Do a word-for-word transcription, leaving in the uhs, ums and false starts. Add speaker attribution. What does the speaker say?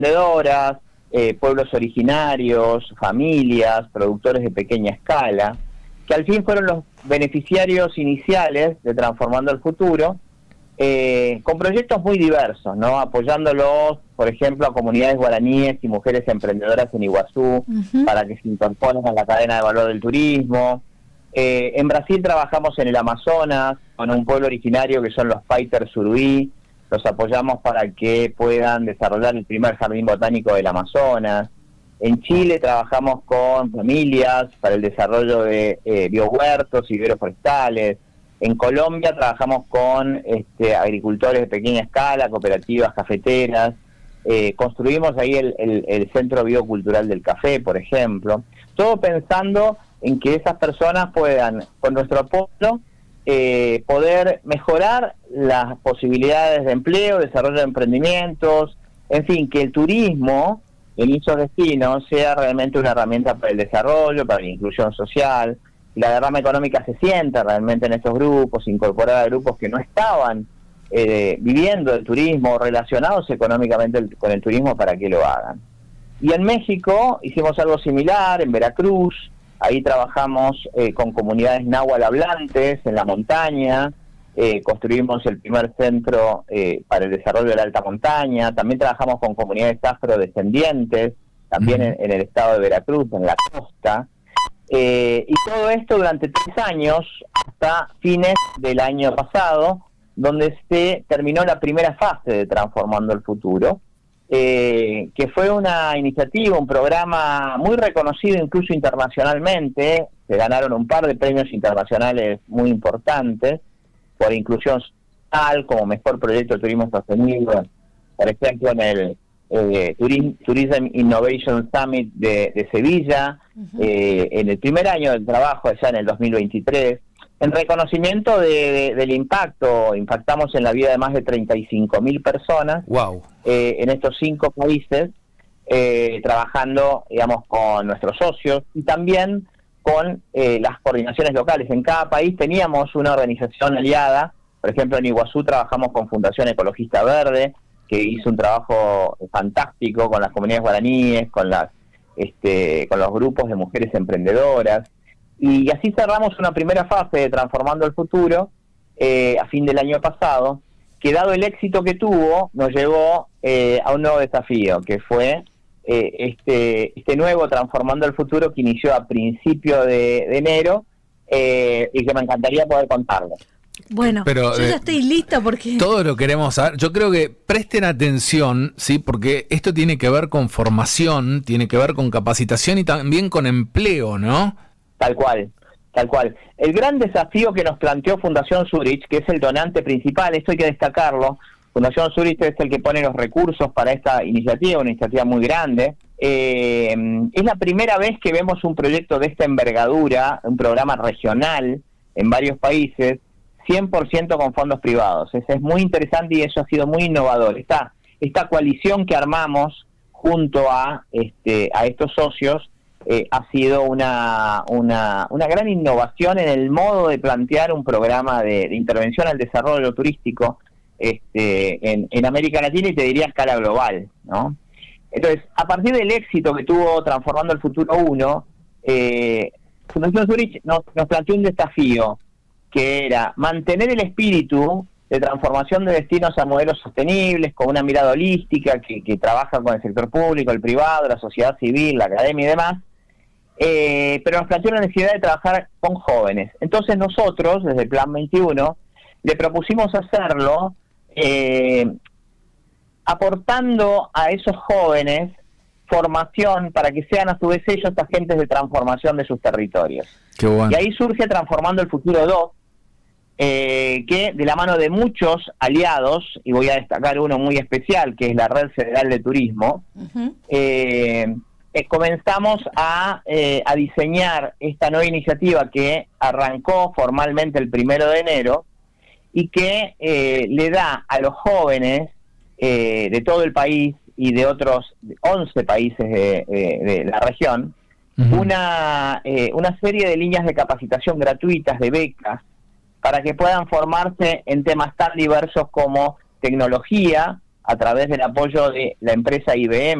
Speaker 1: emprendedoras, eh, pueblos originarios, familias, productores de pequeña escala, que al fin fueron los beneficiarios iniciales de Transformando el Futuro, eh, con proyectos muy diversos, ¿no? Apoyándolos, por ejemplo, a comunidades guaraníes y mujeres emprendedoras en Iguazú, uh-huh. para que se incorporen a la cadena de valor del turismo. Eh, en Brasil trabajamos en el Amazonas, con un pueblo originario que son los Paiter Suruí. Los apoyamos para que puedan desarrollar el primer jardín botánico del Amazonas. En Chile trabajamos con familias para el desarrollo de eh, biohuertos y viveros forestales. En Colombia trabajamos con este, agricultores de pequeña escala, cooperativas cafeteras. Eh, construimos ahí el, el, el Centro Biocultural del Café, por ejemplo. Todo pensando en que esas personas puedan, con nuestro apoyo, eh, poder mejorar las posibilidades de empleo, desarrollo de emprendimientos, en fin, que el turismo en esos destinos sea realmente una herramienta para el desarrollo, para la inclusión social. La derrama económica se sienta realmente en estos grupos, incorporar a grupos que no estaban eh, viviendo el turismo, relacionados económicamente el, con el turismo, para que lo hagan. Y en México hicimos algo similar, en Veracruz. Ahí trabajamos eh, con comunidades náhuatl hablantes en la montaña, eh, construimos el primer centro eh, para el desarrollo de la alta montaña. También trabajamos con comunidades afrodescendientes, también en, en el estado de Veracruz, en la costa. Eh, y todo esto durante tres años, hasta fines del año pasado, donde se terminó la primera fase de Transformando el Futuro, eh, que fue una iniciativa, un programa muy reconocido incluso internacionalmente. Se ganaron un par de premios internacionales muy importantes por inclusión social, como mejor proyecto de turismo sostenible, por ejemplo en el eh, Turism, Tourism Innovation Summit de, de Sevilla, uh-huh. eh, en el primer año del trabajo, allá en el dos mil veintitrés, en reconocimiento de, de, del impacto. Impactamos en la vida de más de treinta y cinco mil personas,
Speaker 2: wow.
Speaker 1: eh, en estos cinco países, eh, trabajando, digamos, con nuestros socios y también con eh, las coordinaciones locales. En cada país teníamos una organización aliada. Por ejemplo, en Iguazú trabajamos con Fundación Ecologista Verde, que hizo un trabajo fantástico con las comunidades guaraníes, con las este, con los grupos de mujeres emprendedoras. Y así cerramos una primera fase de Transformando el Futuro eh, a fin del año pasado, que dado el éxito que tuvo, nos llevó eh, a un nuevo desafío, que fue eh, este este nuevo Transformando el Futuro, que inició a principio de, de enero, eh, y que me encantaría poder contarlo.
Speaker 3: Bueno,
Speaker 2: pero,
Speaker 3: yo ya
Speaker 2: eh,
Speaker 3: estoy lista porque...
Speaker 2: Todo lo queremos saber. Yo creo que presten atención, ¿sí? Porque esto tiene que ver con formación, tiene que ver con capacitación y también con empleo, ¿no?
Speaker 1: Tal cual, tal cual. El gran desafío que nos planteó Fundación Zurich, que es el donante principal, esto hay que destacarlo. Fundación Zurich es el que pone los recursos para esta iniciativa, una iniciativa muy grande. Eh, es la primera vez que vemos un proyecto de esta envergadura, un programa regional en varios países, cien por ciento con fondos privados. Eso es muy interesante y eso ha sido muy innovador. Esta, esta coalición que armamos junto a, este, a estos socios eh, ha sido una, una, una gran innovación en el modo de plantear un programa de, de intervención al desarrollo turístico este, en, en América Latina, y te diría a escala global, ¿no? Entonces, a partir del éxito que tuvo Transformando el Futuro uno, eh, Fundación Zurich nos, nos planteó un desafío, que era mantener el espíritu de transformación de destinos a modelos sostenibles, con una mirada holística que, que trabaja con el sector público, el privado, la sociedad civil, la academia y demás, eh, pero nos planteó la necesidad de trabajar con jóvenes. Entonces nosotros, desde el Plan veintiuno, le propusimos hacerlo eh, aportando a esos jóvenes formación para que sean a su vez ellos agentes de transformación de sus territorios.
Speaker 2: Qué bueno.
Speaker 1: Y ahí surge Transformando el Futuro dos, eh, que de la mano de muchos aliados, y voy a destacar uno muy especial, que es la Red Federal de Turismo, uh-huh. eh, eh, comenzamos a, eh, a diseñar esta nueva iniciativa que arrancó formalmente el primero de enero y que eh, le da a los jóvenes eh, de todo el país y de otros once países de, de, de la región, uh-huh. una, eh, una serie de líneas de capacitación gratuitas, de becas, para que puedan formarse en temas tan diversos como tecnología, a través del apoyo de la empresa I B M,